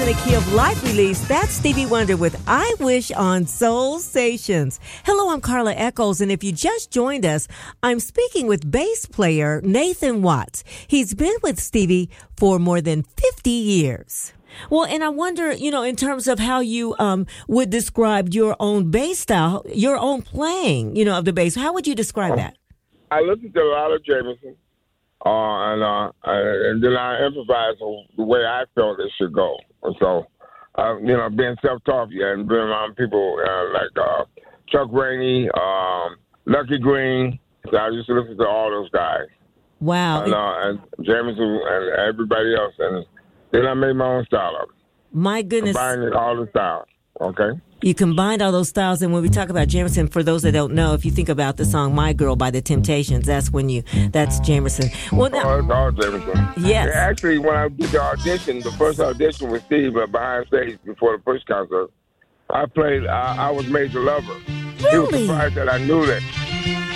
in a Key of Life release. That's Stevie Wonder with I Wish on Soul Stations. Hello, I'm Carla Echols, and if you just joined us, I'm speaking with bass player Nathan Watts. He's been with Stevie for more than 50 years. Well, and I wonder, in terms of how you would describe your own bass style, your own playing, of the bass. How would you describe that? I listen to a lot of Jamerson, and then I improvise on the way I felt it should go. So, being self-taught and being around people like Chuck Rainey, Lucky Green. So I used to listen to all those guys. Wow. And Jamerson and everybody else. And then I made my own style of it. My goodness. Combining all the styles, okay? You combined all those styles, and when we talk about Jamerson, for those that don't know, if you think about the song My Girl by The Temptations, that's Jamerson. Well, now, it's all Jamerson. Yes. Yeah, actually, when I did the audition, the first audition with Steve behind stage before the first concert, I was Major Lover. Really? He was surprised that I knew that.